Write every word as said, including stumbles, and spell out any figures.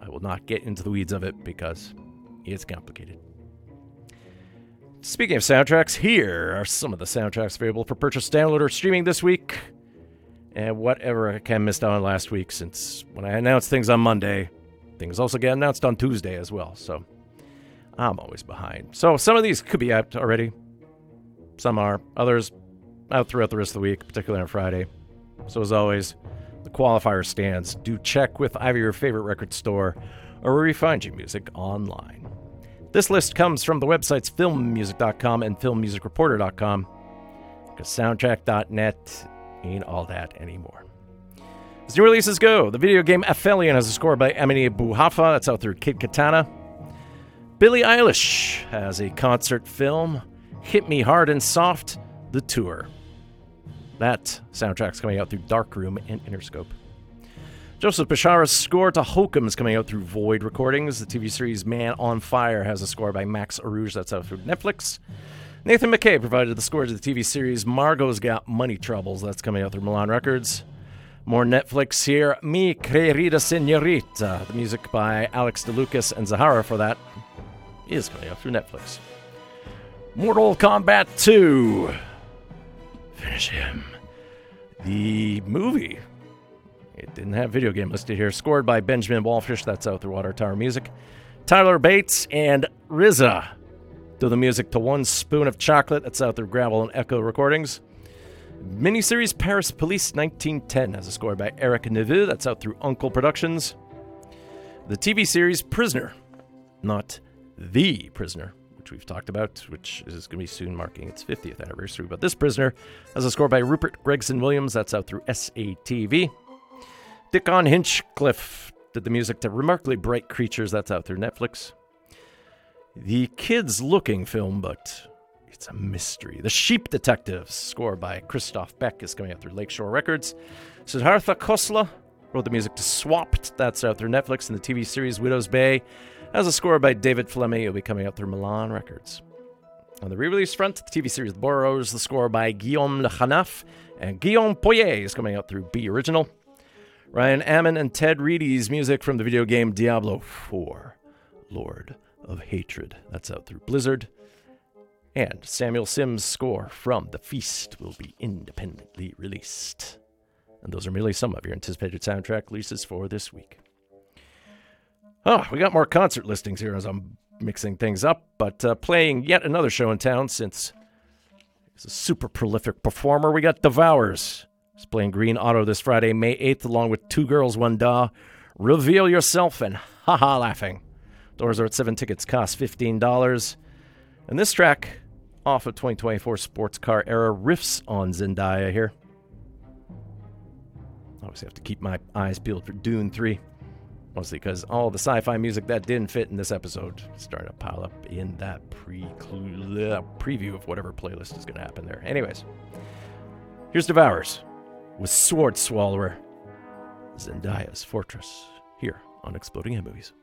I will not get into the weeds of it because it's complicated. Speaking of soundtracks, here are some of the soundtracks available for purchase, download, or streaming this week. And whatever I kind of missed out on last week, since when I announced things on Monday, things also get announced on Tuesday as well. So I'm always behind. So some of these could be out already. Some are. Others out throughout the rest of the week, particularly on Friday. So as always, the qualifier stands. Do check with either your favorite record store or where you find your music online. This list comes from the websites film music dot com and film music reporter dot com, because soundtrack dot net ain't all that anymore. As new releases go, the video game Aphelion has a score by Emily Buhafa. That's out through Kid Katana. Billie Eilish has a concert film, Hit Me Hard and Soft, The Tour. That soundtrack's coming out through Darkroom and Interscope. Joseph Bishara's score to Hokum is coming out through Void Recordings. The T V series Man on Fire has a score by Max Arouge. That's out through Netflix. Nathan McKay provided the score to the T V series Margot's Got Money Troubles. That's coming out through Milan Records. More Netflix here. Mi Querida Señorita. The music by Alex DeLucas and Zahara for that is coming out through Netflix. Mortal Kombat two. Finish him. The movie. It didn't have video game listed here. Scored by Benjamin Wallfish. That's out through Water Tower Music. Tyler Bates and R Z A do the music to One Spoon of Chocolate. That's out through Gravel and Echo Recordings. Miniseries Paris Police nineteen ten has a score by Eric Neveu. That's out through Uncle Productions. The T V series Prisoner. Not The Prisoner, which we've talked about, which is going to be soon marking its fiftieth anniversary. But this Prisoner has a score by Rupert Gregson Williams. That's out through S A T V. Dickon Hinchcliffe did the music to Remarkably Bright Creatures. That's out through Netflix. The Kids Looking film, but it's a mystery. The Sheep Detectives, scored by Christoph Beck, is coming out through Lakeshore Records. Siddhartha Khosla wrote the music to Swapped. That's out through Netflix. And the T V series Widow's Bay has a score by David Fleming. It'll be coming out through Milan Records. On the re-release front, the T V series Boros, the score by Guillaume Le Hanaf, and Guillaume Poyet is coming out through B Original. Ryan Ammon and Ted Reedy's music from the video game Diablo four, Lord of Hatred. That's out through Blizzard. And Samuel Sims' score from The Feast will be independently released. And those are merely some of your anticipated soundtrack releases for this week. Oh, we got more concert listings here as I'm mixing things up, but uh, playing yet another show in town since he's a super prolific performer. We got Devours. He's playing Green Auto this Friday, May eighth, along with Two Girls, One Da, Reveal Yourself, and Haha Laughing. Doors are at seven. Tickets cost fifteen dollars. And this track, off of twenty twenty-four Sports Car Era, riffs on Zendaya here. Obviously have to keep my eyes peeled for Dune three. Mostly because all the sci-fi music that didn't fit in this episode is starting to pile up in that pre- preview of whatever playlist is going to happen there. Anyways, here's Devours with Sword Swallower, Zendaya's Fortress, here on Exploding Head Movies.